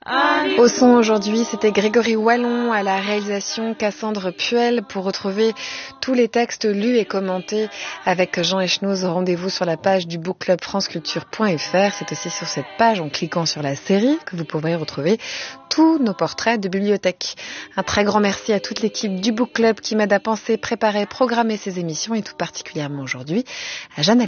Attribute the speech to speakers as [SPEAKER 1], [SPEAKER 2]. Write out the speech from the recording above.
[SPEAKER 1] Au son aujourd'hui, c'était Grégory Wallon, à la réalisation Cassandre Puel. Pour retrouver tous les textes lus et commentés avec Jean Echenoz, rendez-vous sur la page du Book Club franceculture.fr. C'est aussi sur cette page, en cliquant sur la série, que vous pourrez retrouver tous nos portraits de bibliothèque. Un très grand merci à toute l'équipe du Book Club qui m'aide à penser, préparer, programmer ces émissions et tout particulièrement aujourd'hui à Jeanne